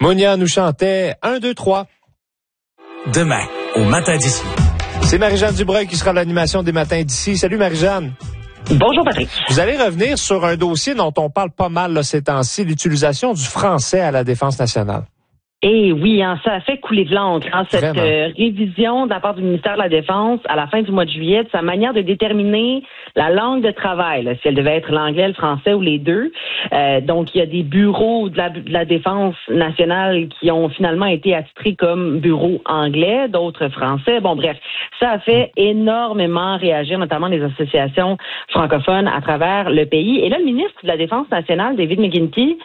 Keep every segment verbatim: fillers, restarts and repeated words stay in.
Monia nous chantait un, deux, trois. Demain, au Matin d'ici. C'est Marie-Jeanne Dubreuil qui sera à l'animation des Matins d'ici. Salut Marie-Jeanne. Bonjour Patrick. Vous allez revenir sur un dossier dont on parle pas mal là, ces temps-ci, l'utilisation du français à la Défense nationale. Eh oui, hein, ça a fait couler de l'encre, hein, cette euh, révision de la part du ministère de la Défense à la fin du mois de juillet de sa manière de déterminer la langue de travail, là, si elle devait être l'anglais, le français ou les deux. Euh, donc, il y a des bureaux de la, de la Défense nationale qui ont finalement été attitrés comme bureaux anglais, d'autres français. Bon, bref, ça a fait énormément réagir, notamment les associations francophones à travers le pays. Et là, le ministre de la Défense nationale, David McGuinty,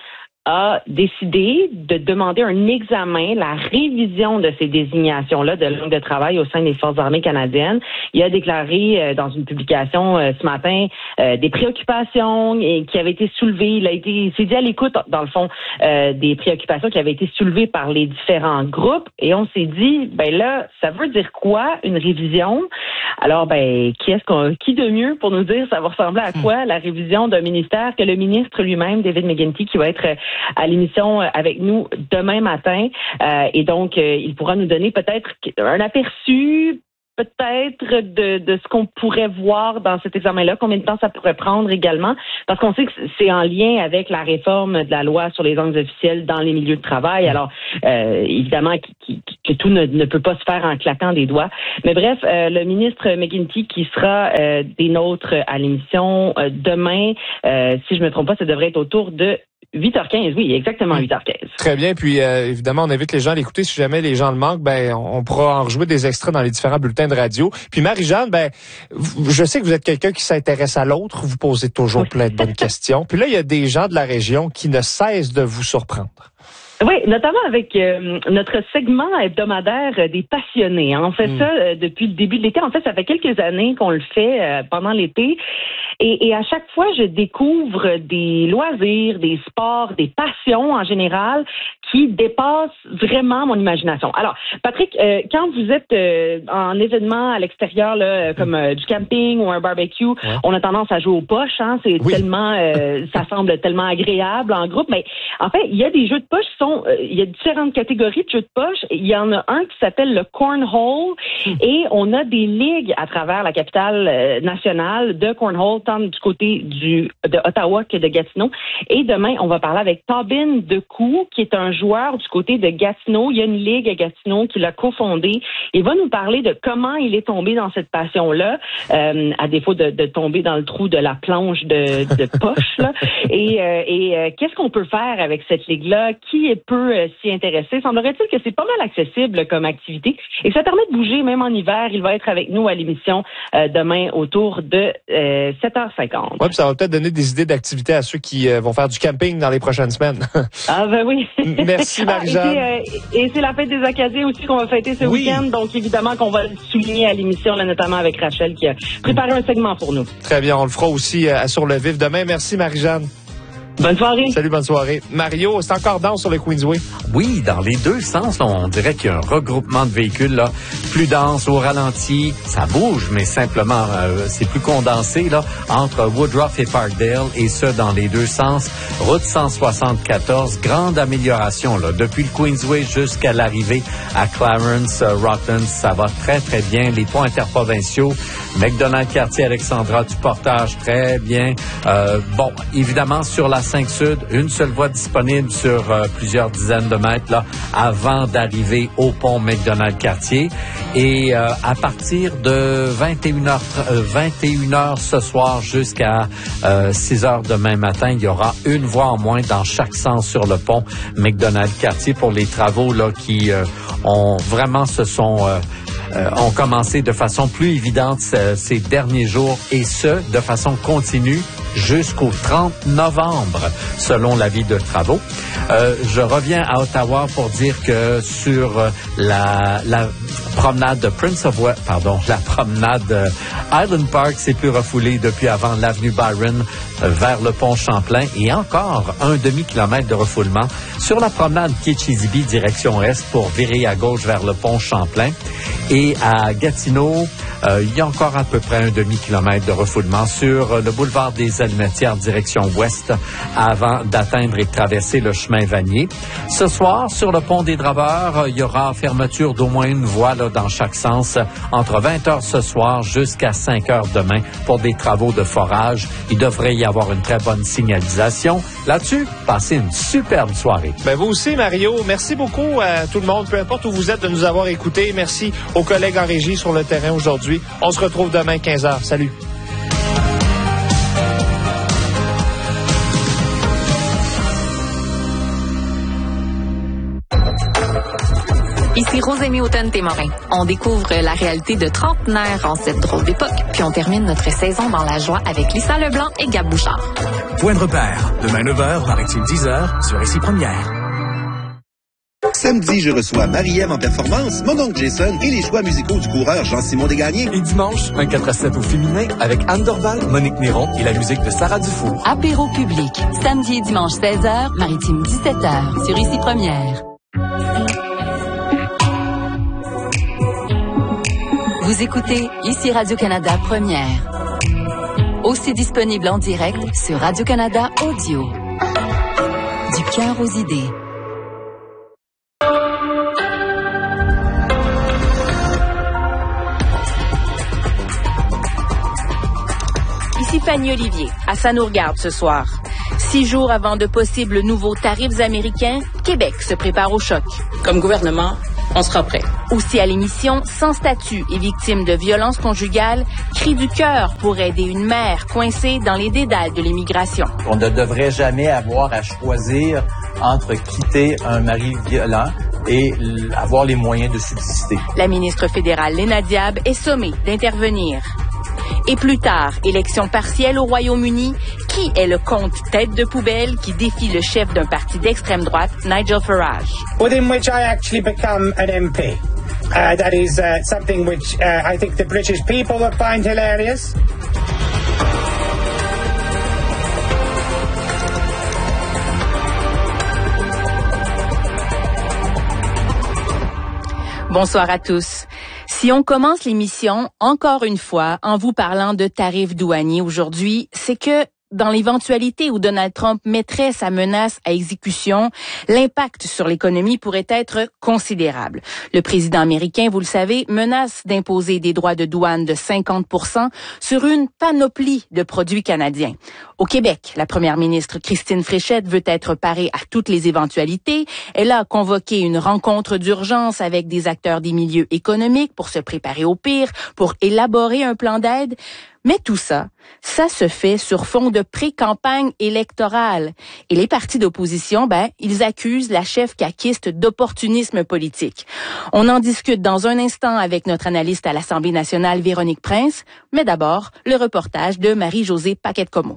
a décidé de demander un examen, la révision de ces désignations-là de langue de travail au sein des Forces armées canadiennes. Il a déclaré euh, dans une publication euh, ce matin euh, des préoccupations et, qui avaient été soulevées. Il a été, il s'est dit à l'écoute, dans le fond, euh, des préoccupations qui avaient été soulevées par les différents groupes. Et on s'est dit, ben là, ça veut dire quoi, une révision? Alors, ben, qui est-ce qu'on, qui de mieux pour nous dire ça va ressembler à quoi, la révision d'un ministère, que le ministre lui-même, David McGuinty, qui va être à l'émission avec nous demain matin. Euh, et donc, euh, il pourra nous donner peut-être un aperçu, peut-être de, de ce qu'on pourrait voir dans cet examen-là, combien de temps ça pourrait prendre également, parce qu'on sait que c'est en lien avec la réforme de la loi sur les langues officielles dans les milieux de travail. Alors, euh, évidemment, qui, qui, que tout ne, ne peut pas se faire en claquant des doigts. Mais bref, euh, le ministre McGuinty qui sera euh, des nôtres à l'émission euh, demain, euh, si je me trompe pas, ça devrait être autour de huit heures quinze, oui, exactement huit heures quinze. Très bien, puis euh, évidemment, on invite les gens à l'écouter. Si jamais les gens le manquent, ben on, on pourra en rejouer des extraits dans les différents bulletins de radio. Puis Marie-Jeanne, ben je sais que vous êtes quelqu'un qui s'intéresse à l'autre, vous posez toujours oui. plein de bonnes questions. Puis là, il y a des gens de la région qui ne cessent de vous surprendre. Oui, notamment avec euh, notre segment hebdomadaire euh, des passionnés. Hein. On fait mmh. ça euh, depuis le début de l'été. En fait, ça fait quelques années qu'on le fait euh, pendant l'été. Et, et à chaque fois, je découvre des loisirs, des sports, des passions en général qui dépassent vraiment mon imagination. Alors, Patrick, euh, quand vous êtes euh, en événement à l'extérieur, là, comme euh, du camping ou un barbecue, ouais. on a tendance à jouer aux poches. Hein. C'est oui. tellement, euh, ça semble tellement agréable en groupe. Mais en fait, il y a des jeux de poche qui sont euh, il y a différentes catégories de jeux de poche. Il y en a un qui s'appelle le cornhole mmh. et on a des ligues à travers la capitale euh, nationale de cornhole, tant du côté du de Ottawa que de Gatineau. Et demain, on va parler avec Tobin Decou, qui est un joueur du côté de Gatineau. Il y a une ligue à Gatineau qu'il a cofondée. Il va nous parler de comment il est tombé dans cette passion-là, euh, à défaut de, de tomber dans le trou de la planche de, de poche. Là. Et, euh, et euh, qu'est-ce qu'on peut faire avec cette ligue-là? Qui peut euh, s'y intéresser? Semblerait-il que c'est pas mal accessible comme activité et ça permet de bouger même en hiver. Il va être avec nous à l'émission euh, demain autour de euh, sept heures cinquante. Oui, puis ça va peut-être donner des idées d'activités à ceux qui euh, vont faire du camping dans les prochaines semaines. Ah ben oui. Merci Marie-Jeanne. Ah, et, c'est, euh, et c'est la fête des Acadiens aussi qu'on va fêter ce oui. week-end, donc évidemment qu'on va le souligner à l'émission, là, notamment avec Rachel qui a préparé un segment pour nous. Très bien, on le fera aussi euh, sur le vif demain. Merci Marie-Jeanne. Bonne soirée. Salut, bonne soirée. Mario, c'est encore dense sur le Queensway? Oui, dans les deux sens, là, on dirait qu'il y a un regroupement de véhicules là, plus dense, au ralenti. Ça bouge, mais simplement, euh, c'est plus condensé là entre Woodruff et Parkdale, et ce, dans les deux sens. Route cent soixante-quatorze, grande amélioration là, depuis le Queensway jusqu'à l'arrivée à Clarence, euh, Rockland. Ça va très, très bien. Les ponts interprovinciaux, McDonald Cartier, Alexandra du Portage, très bien. Euh, bon, évidemment, sur la cinq Sud, une seule voie disponible sur euh, plusieurs dizaines de mètres là, avant d'arriver au pont McDonald-Cartier. Et euh, à partir de vingt et une heures, euh, vingt et une heures ce soir jusqu'à euh, six heures demain matin, il y aura une voie en moins dans chaque sens sur le pont McDonald-Cartier pour les travaux là, qui euh, ont vraiment se sont... Euh, Euh, ont commencé de façon plus évidente ce, ces derniers jours, et ce, de façon continue jusqu'au trente novembre, selon l'avis de travaux. Euh, je reviens à Ottawa pour dire que sur la, la promenade de Prince of Wales, pardon, la promenade euh, Island Park, c'est plus refoulé depuis avant l'avenue Byron euh, vers le pont Champlain, et encore un demi-kilomètre de refoulement sur la promenade Kitchissippi direction est pour virer à gauche vers le pont Champlain. Et à Gatineau, Euh, il y a encore à peu près un demi-kilomètre de refoulement sur le boulevard des Alimentières direction ouest avant d'atteindre et de traverser le chemin Vanier. Ce soir, sur le pont des Draveurs, il y aura fermeture d'au moins une voie là, dans chaque sens entre vingt heures ce soir jusqu'à cinq heures demain pour des travaux de forage. Il devrait y avoir une très bonne signalisation. Là-dessus, passez une superbe soirée. Ben vous aussi, Mario. Merci beaucoup à tout le monde, peu importe où vous êtes, de nous avoir écoutés. Merci aux collègues en régie sur le terrain aujourd'hui. On se retrouve demain quinze heures. Salut. Ici Rosémie Houghton-Témorin. On découvre la réalité de trentenaires en cette drôle d'époque, puis on termine notre saison dans la joie avec Lisa Leblanc et Gab Bouchard. Point de repère, demain neuf heures, Maritime dix heures, sur Ici Première. Samedi, je reçois Marie-Ève en performance, mon oncle Jason et les choix musicaux du coureur Jean-Simon Desgagnés. Et dimanche, un quatre à sept au féminin avec Anne Dorval, Monique Néron et la musique de Sarah Dufour. Apéro public, samedi et dimanche seize heures, Maritime dix-sept heures, sur Ici Première. Vous écoutez Ici Radio-Canada Première. Aussi disponible en direct sur Radio-Canada Audio. Du cœur aux idées. Ici Fanny Olivier, à Ça nous regarde ce soir. Six jours avant de possibles nouveaux tarifs américains, Québec se prépare au choc. Comme gouvernement, on sera prêt. Aussi à l'émission, sans statut et victime de violences conjugales, cri du cœur pour aider une mère coincée dans les dédales de l'immigration. On ne devrait jamais avoir à choisir entre quitter un mari violent et avoir les moyens de subsister. La ministre fédérale Léna Diab est sommée d'intervenir. Et plus tard, élection partielle au Royaume-Uni, qui est le comte tête de poubelle qui défie le chef d'un parti d'extrême droite, Nigel Farage? Within which I actually become an M P. Uh, that is uh, something which uh, I think the British people will find hilarious. Bonsoir à tous. Si on commence l'émission, encore une fois, en vous parlant de tarifs douaniers aujourd'hui, c'est que dans l'éventualité où Donald Trump mettrait sa menace à exécution, l'impact sur l'économie pourrait être considérable. Le président américain, vous le savez, menace d'imposer des droits de douane de cinquante pour cent sur une panoplie de produits canadiens. Au Québec, la première ministre Christine Fréchette veut être parée à toutes les éventualités. Elle a convoqué une rencontre d'urgence avec des acteurs des milieux économiques pour se préparer au pire, pour élaborer un plan d'aide. Mais tout ça, ça se fait sur fond de pré-campagne électorale. Et les partis d'opposition, ben, ils accusent la chef caquiste d'opportunisme politique. On en discute dans un instant avec notre analyste à l'Assemblée nationale, Véronique Prince. Mais d'abord, le reportage de Marie-Josée Paquette-Comeau.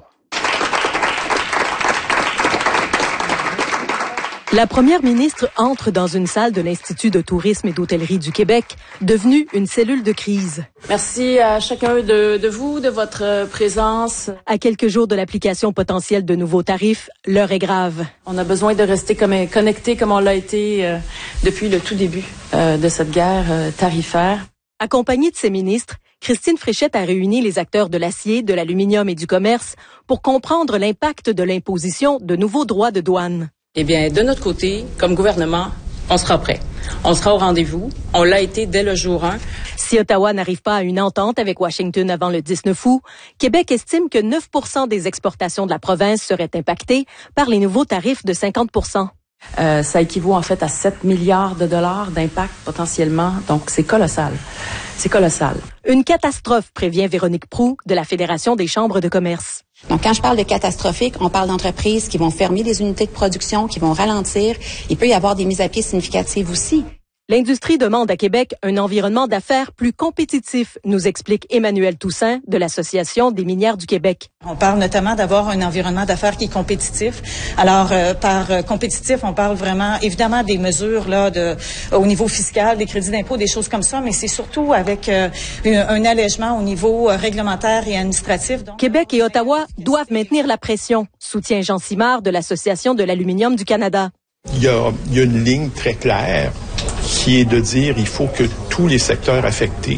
La première ministre entre dans une salle de l'Institut de tourisme et d'hôtellerie du Québec, devenue une cellule de crise. Merci à chacun de, de vous, de votre présence. À quelques jours de l'application potentielle de nouveaux tarifs, l'heure est grave. On a besoin de rester comme, connectés comme on l'a été euh, depuis le tout début euh, de cette guerre euh, tarifaire. Accompagnée de ses ministres, Christine Fréchette a réuni les acteurs de l'acier, de l'aluminium et du commerce pour comprendre l'impact de l'imposition de nouveaux droits de douane. Eh bien, de notre côté, comme gouvernement, on sera prêt. On sera au rendez-vous. On l'a été dès le jour un. Si Ottawa n'arrive pas à une entente avec Washington avant le dix-neuf août, Québec estime que neuf pour cent des exportations de la province seraient impactées par les nouveaux tarifs de cinquante pour cent. Euh, ça équivaut en fait à sept milliards de dollars d'impact potentiellement. Donc, c'est colossal. C'est colossal. Une catastrophe, prévient Véronique Proulx de la Fédération des chambres de commerce. Donc, quand je parle de catastrophique, on parle d'entreprises qui vont fermer des unités de production, qui vont ralentir. Il peut y avoir des mises à pied significatives aussi. L'industrie demande à Québec un environnement d'affaires plus compétitif, nous explique Emmanuel Toussaint de l'Association des minières du Québec. On parle notamment d'avoir un environnement d'affaires qui est compétitif. Alors, euh, par euh, compétitif, on parle vraiment, évidemment, des mesures là de au niveau fiscal, des crédits d'impôt, des choses comme ça, mais c'est surtout avec euh, un, un allègement au niveau euh, réglementaire et administratif. Donc, Québec et Ottawa doivent maintenir la pression, soutient Jean Simard de l'Association de l'aluminium du Canada. Il y a, il y a une ligne très claire qui est de dire il faut que tous les secteurs affectés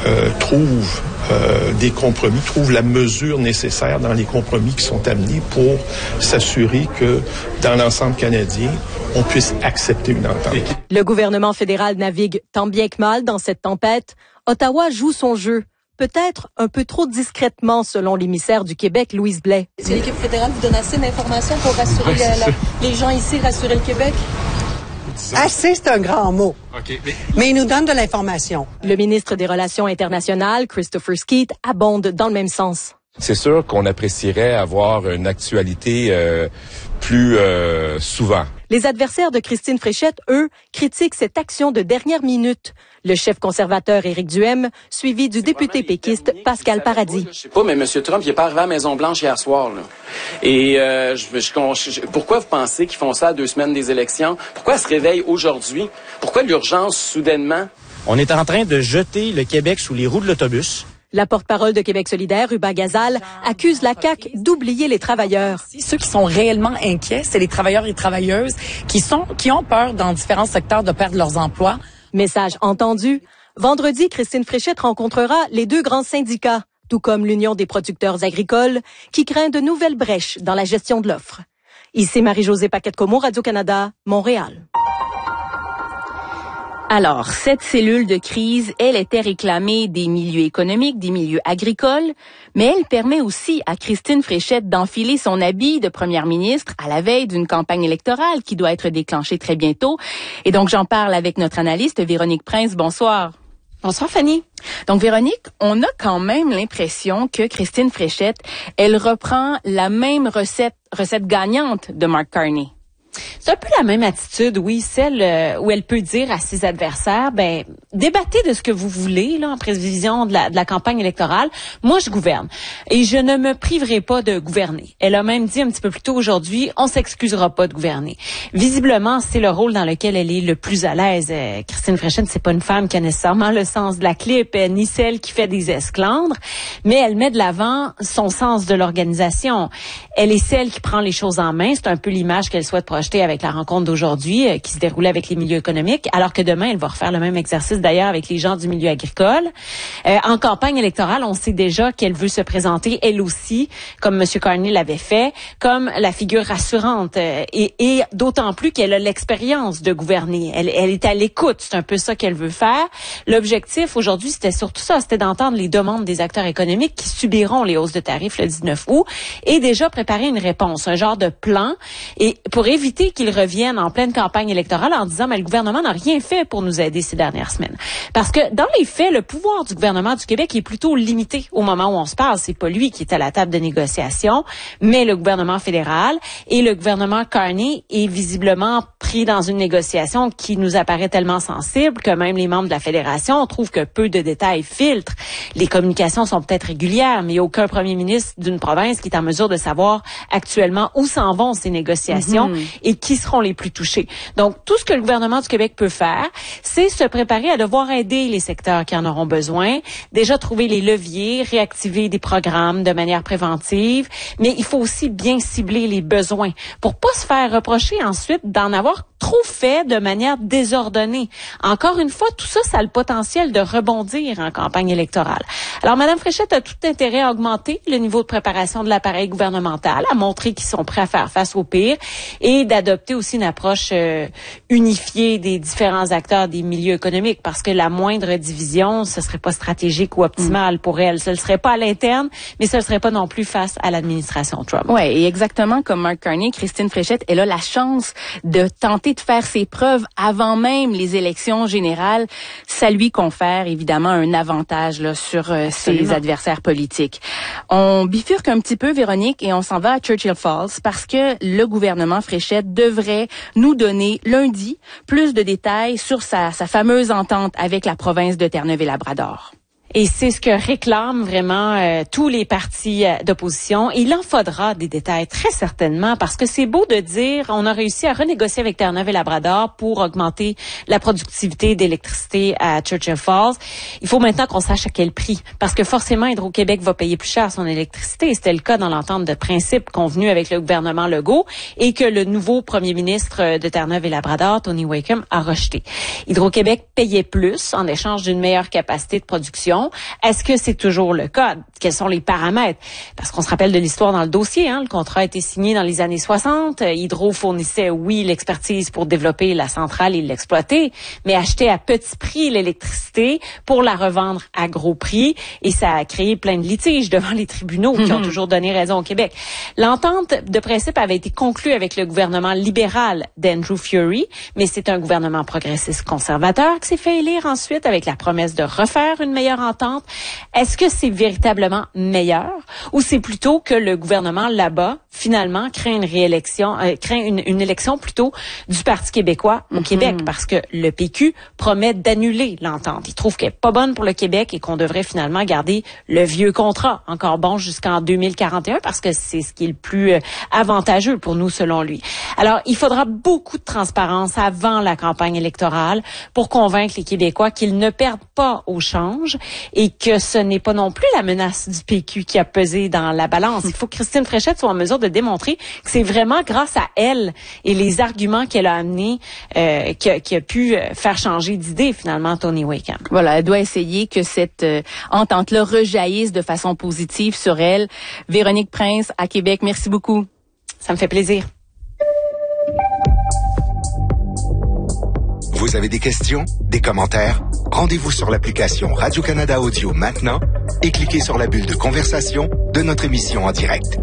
euh, trouve euh, des compromis, trouve la mesure nécessaire dans les compromis qui sont amenés pour s'assurer que dans l'ensemble canadien, on puisse accepter une entente. Le gouvernement fédéral navigue tant bien que mal dans cette tempête. Ottawa joue son jeu. Peut-être un peu trop discrètement, selon l'émissaire du Québec, Louise Blais. Est-ce que l'équipe fédérale vous donne assez d'informations pour rassurer ouais, la, la, les gens ici, rassurer le Québec? Assez, c'est un grand mot. Okay, mais... mais il nous donne de l'information. Le ministre des Relations internationales, Christopher Skeet, abonde dans le même sens. C'est sûr qu'on apprécierait avoir une actualité euh, plus euh, souvent. Les adversaires de Christine Fréchette, eux, critiquent cette action de dernière minute. Le chef conservateur Éric Duhem, suivi du député péquiste Pascal Paradis. Je sais pas, mais M. Trump, il est pas arrivé à la Maison-Blanche hier soir, là. Et euh, je, je, je, pourquoi vous pensez qu'ils font ça à deux semaines des élections? Pourquoi ils se réveillent aujourd'hui? Pourquoi l'urgence soudainement? On est en train de jeter le Québec sous les roues de l'autobus. La porte-parole de Québec solidaire, Hubert Gazal, accuse la C A Q d'oublier les travailleurs. Ceux qui sont réellement inquiets, c'est les travailleurs et travailleuses qui sont, qui ont peur dans différents secteurs de perdre leurs emplois. Message entendu. Vendredi, Christine Fréchette rencontrera les deux grands syndicats, tout comme l'Union des producteurs agricoles, qui craint de nouvelles brèches dans la gestion de l'offre. Ici Marie-Josée Paquette-Comeau, Radio-Canada, Montréal. Alors, cette cellule de crise, elle était réclamée des milieux économiques, des milieux agricoles, mais elle permet aussi à Christine Fréchette d'enfiler son habit de première ministre à la veille d'une campagne électorale qui doit être déclenchée très bientôt. Et donc, j'en parle avec notre analyste Véronique Prince. Bonsoir. Bonsoir, Fanny. Donc, Véronique, on a quand même l'impression que Christine Fréchette, elle reprend la même recette, recette gagnante de Mark Carney. C'est un peu la même attitude, oui, celle euh, où elle peut dire à ses adversaires, ben, débattez de ce que vous voulez, là, en prévision de la, de la campagne électorale. Moi, je gouverne. Et je ne me priverai pas de gouverner. Elle a même dit un petit peu plus tôt aujourd'hui, on s'excusera pas de gouverner. Visiblement, c'est le rôle dans lequel elle est le plus à l'aise. Euh, Christine Fréchette, c'est pas une femme qui a nécessairement le sens de la clip, euh, ni celle qui fait des esclandres, mais elle met de l'avant son sens de l'organisation. Elle est celle qui prend les choses en main. C'est un peu l'image qu'elle souhaite projeter avec la rencontre d'aujourd'hui euh, qui se déroulait avec les milieux économiques, alors que demain, elle va refaire le même exercice d'ailleurs avec les gens du milieu agricole. Euh, en campagne électorale, on sait déjà qu'elle veut se présenter, elle aussi, comme M. Carney l'avait fait, comme la figure rassurante euh, et, et d'autant plus qu'elle a l'expérience de gouverner. Elle, elle est à l'écoute, c'est un peu ça qu'elle veut faire. L'objectif aujourd'hui, c'était surtout ça, c'était d'entendre les demandes des acteurs économiques qui subiront les hausses de tarifs le dix-neuf août et déjà préparer une réponse, un genre de plan, et pour éviter qu'ils reviennent en pleine campagne électorale en disant mais le gouvernement n'a rien fait pour nous aider ces dernières semaines. Parce que dans les faits, le pouvoir du gouvernement du Québec est plutôt limité au moment où on se parle. C'est pas lui qui est à la table de négociation, mais le gouvernement fédéral, et le gouvernement Carney est visiblement pris dans une négociation qui nous apparaît tellement sensible que même les membres de la fédération trouvent que peu de détails filtrent. Les communications sont peut-être régulières, mais il n'y a aucun premier ministre d'une province qui est en mesure de savoir actuellement où s'en vont ces négociations. Mm-hmm. Et qui seront les plus touchés. Donc, tout ce que le gouvernement du Québec peut faire, c'est se préparer à devoir aider les secteurs qui en auront besoin, déjà trouver les leviers, réactiver des programmes de manière préventive, mais il faut aussi bien cibler les besoins pour pas se faire reprocher ensuite d'en avoir trop fait de manière désordonnée. Encore une fois, tout ça, ça a le potentiel de rebondir en campagne électorale. Alors, Mme Fréchette a tout intérêt à augmenter le niveau de préparation de l'appareil gouvernemental, à montrer qu'ils sont prêts à faire face au pire et d'adopter aussi une approche euh, unifiée des différents acteurs des milieux économiques, parce que la moindre division, ce serait pas stratégique ou optimal mmh. pour elle. Ce ne serait pas à l'interne, mais ce ne serait pas non plus face à l'administration Trump. Oui, et exactement comme Mark Carney, Christine Fréchette, elle a la chance de tenter de faire ses preuves avant même les élections générales. Ça lui confère évidemment un avantage là, sur euh, ses adversaires politiques. On bifurque un petit peu, Véronique, et on s'en va à Churchill Falls parce que le gouvernement Fréchette devrait nous donner lundi plus de détails sur sa, sa fameuse entente avec la province de Terre-Neuve et Labrador. Et c'est ce que réclament vraiment euh, tous les partis euh, d'opposition. Il en faudra des détails, très certainement, parce que c'est beau de dire on a réussi à renégocier avec Terre-Neuve et Labrador pour augmenter la productivité d'électricité à Churchill Falls. Il faut maintenant qu'on sache à quel prix, parce que forcément, Hydro-Québec va payer plus cher son électricité. C'était le cas dans l'entente de principe convenue avec le gouvernement Legault et que le nouveau premier ministre de Terre-Neuve et Labrador, Tony Wakeham, a rejeté. Hydro-Québec payait plus en échange d'une meilleure capacité de production. non. Est-ce que c'est toujours le cas? Quels sont les paramètres? Parce qu'on se rappelle de l'histoire dans le dossier, hein. Le contrat a été signé dans les années soixante. Hydro fournissait, oui, l'expertise pour développer la centrale et l'exploiter, mais achetait à petit prix l'électricité pour la revendre à gros prix. Et ça a créé plein de litiges devant les tribunaux qui ont toujours donné raison au Québec. L'entente de principe avait été conclue avec le gouvernement libéral d'Andrew Furey, mais c'est un gouvernement progressiste conservateur qui s'est fait élire ensuite avec la promesse de refaire une meilleure entente. Est-ce que c'est véritablement meilleur ou c'est plutôt que le gouvernement là-bas finalement crée une réélection, euh, crée une, une élection plutôt du Parti québécois au mm-hmm. Québec, parce que le P Q promet d'annuler l'entente. Il trouve qu'elle est pas bonne pour le Québec et qu'on devrait finalement garder le vieux contrat, encore bon jusqu'en deux mille quarante et un, parce que c'est ce qui est le plus euh, avantageux pour nous selon lui. Alors, il faudra beaucoup de transparence avant la campagne électorale pour convaincre les Québécois qu'ils ne perdent pas au change et que ce n'est pas non plus la menace du P Q qui a pesé dans la balance. Il faut que Christine Fréchette soit en mesure de démontrer que c'est vraiment grâce à elle et les arguments qu'elle a amenés euh, qui, a, qui a pu faire changer d'idée finalement Tony Wakeham. Voilà, elle doit essayer que cette euh, entente-là rejaillisse de façon positive sur elle. Véronique Prince à Québec, merci beaucoup. Ça me fait plaisir. Vous avez des questions, des commentaires? Rendez-vous sur l'application Radio-Canada Audio maintenant et cliquez sur la bulle de conversation de notre émission en direct.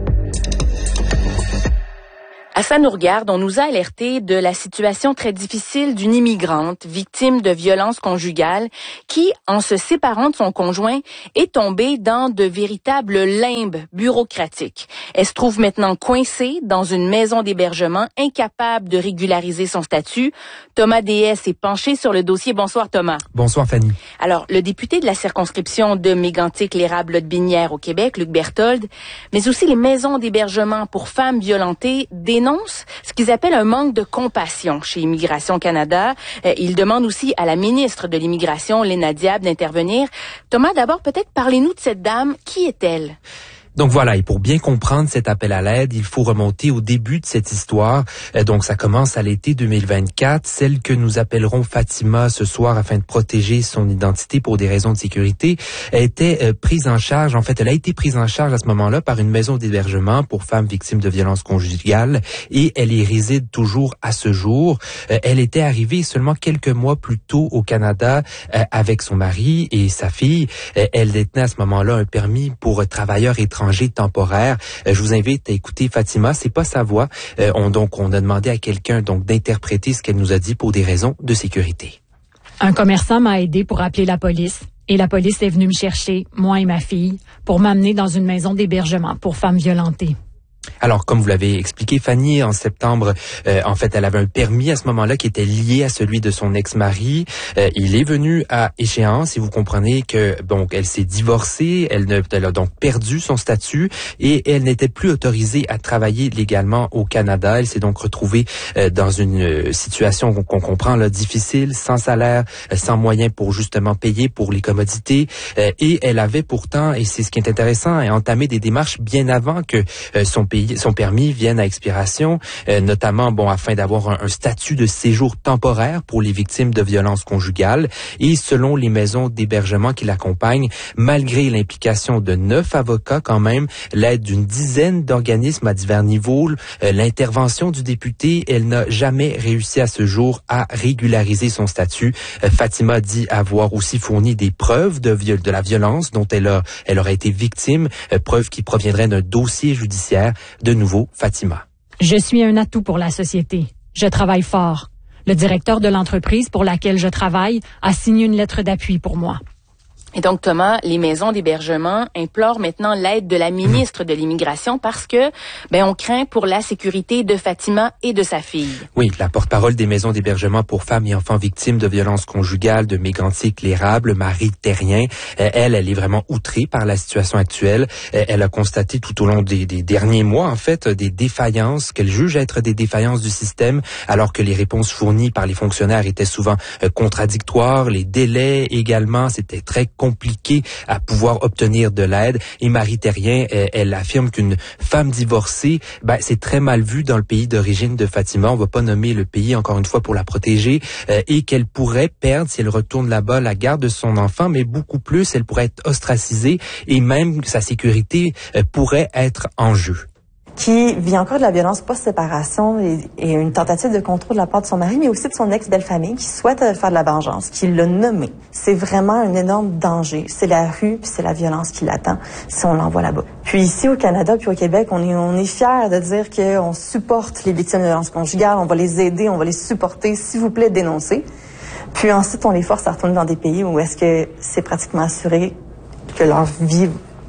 À Ça nous regarde, on nous a alerté de la situation très difficile d'une immigrante victime de violences conjugales qui, en se séparant de son conjoint, est tombée dans de véritables limbes bureaucratiques. Elle se trouve maintenant coincée dans une maison d'hébergement, incapable de régulariser son statut. Thomas Déès est penché sur le dossier. Bonsoir Thomas. Bonsoir Fanny. Alors, le député de la circonscription de Mégantic-L'Érable-Lotbinière au Québec, Luc Berthold, mais aussi les maisons d'hébergement pour femmes violentées, dénoncent ce qu'ils appellent un manque de compassion chez Immigration Canada. Euh, ils demandent aussi à la ministre de l'Immigration, Léna Diab, d'intervenir. Thomas, d'abord, peut-être parlez-nous de cette dame. Qui est-elle? Donc voilà, et pour bien comprendre cet appel à l'aide, il faut remonter au début de cette histoire. Euh, donc ça commence à l'été deux mille vingt-quatre, celle que nous appellerons Fatima ce soir afin de protéger son identité pour des raisons de sécurité, elle était euh, prise en charge, en fait elle a été prise en charge à ce moment-là par une maison d'hébergement pour femmes victimes de violences conjugales et elle y réside toujours à ce jour. Euh, elle était arrivée seulement quelques mois plus tôt au Canada euh, avec son mari et sa fille. Euh, elle détenait à ce moment-là un permis pour euh, travailleurs étrangers temporaire. Euh, je vous invite à écouter Fatima, c'est pas sa voix. Euh, on, donc, on a demandé à quelqu'un donc d'interpréter ce qu'elle nous a dit pour des raisons de sécurité. Un commerçant m'a aidé pour appeler la police et la police est venue me chercher, moi et ma fille, pour m'amener dans une maison d'hébergement pour femmes violentées. Alors, comme vous l'avez expliqué, Fanny, en septembre, euh, en fait, elle avait un permis à ce moment-là qui était lié à celui de son ex-mari. Euh, il est venu à échéance et vous comprenez que, donc, elle s'est divorcée, elle, ne, elle a donc perdu son statut et elle n'était plus autorisée à travailler légalement au Canada. Elle s'est donc retrouvée euh, dans une situation qu'on, qu'on comprend là, difficile, sans salaire, euh, sans moyens pour justement payer pour les commodités. Euh, et elle avait pourtant, et c'est ce qui est intéressant, entamé des démarches bien avant que euh, son pays, son permis vienne à expiration, euh, notamment bon afin d'avoir un, un statut de séjour temporaire pour les victimes de violences conjugales. Et selon les maisons d'hébergement qui l'accompagnent, malgré l'implication de neuf avocats quand même, l'aide d'une dizaine d'organismes à divers niveaux, euh, l'intervention du député, elle n'a jamais réussi à ce jour à régulariser son statut. Euh, Fatima dit avoir aussi fourni des preuves de, viol, de la violence dont elle a, elle aurait été victime, euh, preuves qui proviendraient d'un dossier judiciaire. De nouveau, Fatima. Je suis un atout pour la société. Je travaille fort. Le directeur de l'entreprise pour laquelle je travaille a signé une lettre d'appui pour moi. Et donc, Thomas, les maisons d'hébergement implorent maintenant l'aide de la ministre de l'Immigration parce que, ben, on craint pour la sécurité de Fatima et de sa fille. Oui, la porte-parole des maisons d'hébergement pour femmes et enfants victimes de violences conjugales de Mégantic-L'Érable, Marie Terrien, elle, elle est vraiment outrée par la situation actuelle. Elle a constaté tout au long des, des derniers mois, en fait, des défaillances qu'elle juge être des défaillances du système, alors que les réponses fournies par les fonctionnaires étaient souvent contradictoires. Les délais également, c'était très compliqué à pouvoir obtenir de l'aide. Et Marie Thérien, elle, elle affirme qu'une femme divorcée, ben, c'est très mal vu dans le pays d'origine de Fatima. On va pas nommer le pays, encore une fois, pour la protéger, euh, et qu'elle pourrait perdre, si elle retourne là-bas, la garde de son enfant, mais beaucoup plus, elle pourrait être ostracisée et même sa sécurité euh, pourrait être en jeu. Qui vit encore de la violence post-séparation et, et une tentative de contrôle de la part de son mari, mais aussi de son ex-belle-famille qui souhaite faire de la vengeance, qui l'a nommé. C'est vraiment un énorme danger. C'est la rue, puis c'est la violence qui l'attend si on l'envoie là-bas. Puis ici au Canada, puis au Québec, on est, on est fiers de dire qu'on supporte les victimes de violence conjugale, on va les aider, on va les supporter, s'il vous plaît, dénoncer. Puis ensuite, on les force à retourner dans des pays où est-ce que c'est pratiquement assuré que leur vie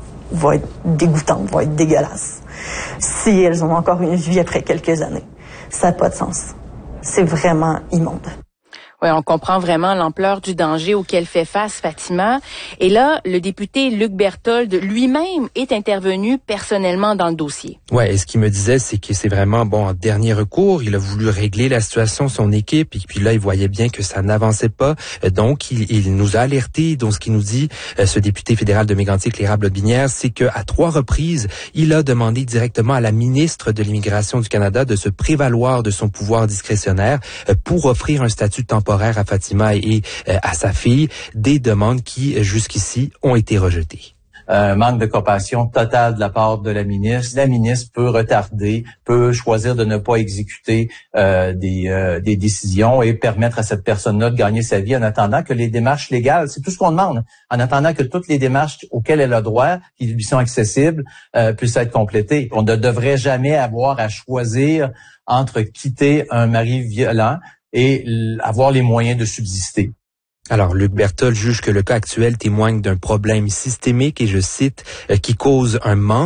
va être dégoûtante, va être dégueulasse. Si elles ont encore une vie après quelques années. Ça n'a pas de sens. C'est vraiment immonde. Oui, on comprend vraiment l'ampleur du danger auquel fait face Fatima. Et là, le député Luc Berthold lui-même est intervenu personnellement dans le dossier. Ouais, et ce qu'il me disait, c'est que c'est vraiment, bon, en dernier recours, il a voulu régler la situation, son équipe, et puis là, il voyait bien que ça n'avançait pas. Donc, il, il nous a alertés. Donc, ce qu'il nous dit, ce député fédéral de Mégantic, Lérable Lotbinière, c'est qu'à trois reprises, il a demandé directement à la ministre de l'Immigration du Canada de se prévaloir de son pouvoir discrétionnaire pour offrir un statut temporaire à Fatima et à sa fille, des demandes qui, jusqu'ici, ont été rejetées. Un manque de compassion totale de la part de la ministre. La ministre peut retarder, peut choisir de ne pas exécuter euh, des, euh, des décisions et permettre à cette personne-là de gagner sa vie en attendant que les démarches légales, c'est tout ce qu'on demande, en attendant que toutes les démarches auxquelles elle a droit, qui lui sont accessibles, euh, puissent être complétées. On ne devrait jamais avoir à choisir entre quitter un mari violent et avoir les moyens de subsister. Alors, Luc Berthold juge que le cas actuel témoigne d'un problème systémique et, je cite, euh, qui cause un manque